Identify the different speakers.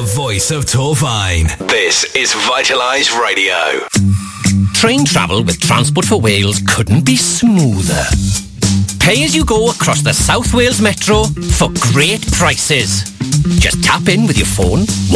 Speaker 1: voice of Torfaen. This is Vitalise Radio.
Speaker 2: Train travel with Transport for Wales couldn't be smoother. Pay as you go across the South Wales Metro for great prices. Just tap in with your phone,